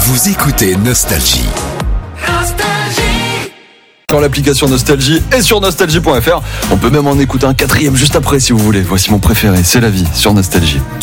Vous écoutez Nostalgie. Dans l'application Nostalgie et sur nostalgie.fr. On peut même en écouter un 4e juste après si vous voulez. Voici mon préféré, C'est la vie sur Nostalgie.